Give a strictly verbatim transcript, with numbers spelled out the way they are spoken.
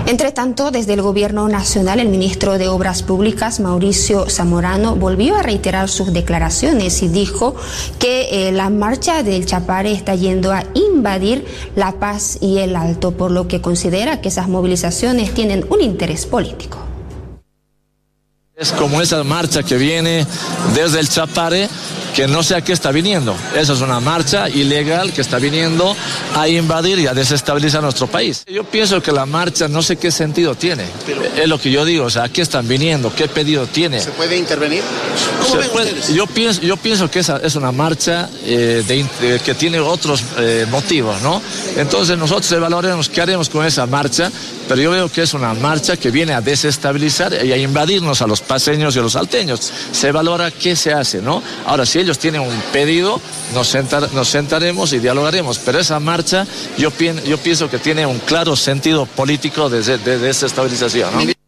Entre tanto, desde el Gobierno Nacional, el ministro de Obras Públicas, Mauricio Zamorano, volvió a reiterar sus declaraciones y dijo que eh, la marcha del Chapare está yendo a invadir La Paz y el Alto, por lo que considera que esas movilizaciones tienen un interés político. Es como esa marcha que viene desde el Chapare, que no sé a qué está viniendo. Esa es una marcha ilegal que está viniendo a invadir y a desestabilizar nuestro país. Yo pienso que la marcha no sé qué sentido tiene. Pero es lo que yo digo, o sea, ¿a qué están viniendo? ¿Qué pedido tiene? ¿Se puede intervenir? Se puede, yo, pienso, yo pienso que esa es una marcha eh, de, de, que tiene otros eh, motivos, ¿no? Entonces nosotros evaluaremos qué haremos con esa marcha, pero yo veo que es una marcha que viene a desestabilizar y a invadirnos a los paseños y a los salteños. Se valora qué se hace, ¿no? Ahora, si ellos tienen un pedido, nos, sentar, nos sentaremos y dialogaremos, pero esa marcha yo, yo pienso que tiene un claro sentido político de, de, de desestabilización, ¿no?